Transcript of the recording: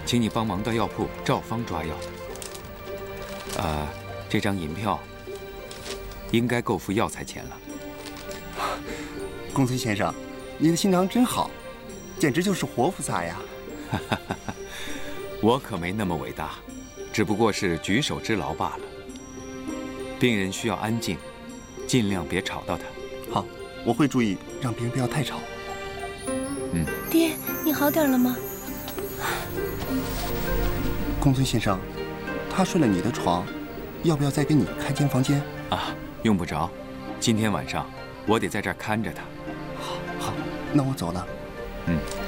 请你帮忙到药铺照方抓药。这张银票应该够付药材钱了。 公孙先生，你的心肠真好，简直就是活菩萨呀！ 我可没那么伟大，只不过是举手之劳罢了。病人需要安静，尽量别吵到他。 好，我会注意，让别人不要太吵。 爹，你好点了吗？ 公孙先生，他睡了你的床，要不要再给你开间房间？ 用不着，今天晚上我得在这儿看着他。 好，那我走了。